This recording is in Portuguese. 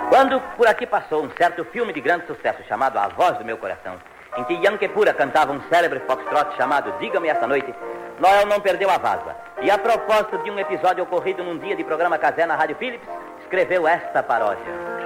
Quando por aqui passou um certo filme de grande sucesso chamado A Voz do Meu Coração, em que Yankee Pura cantava um célebre foxtrot chamado Diga-me Esta Noite, Noel não perdeu a vaza. E a propósito de um episódio ocorrido num dia de programa casé na Rádio Philips, escreveu esta paródia.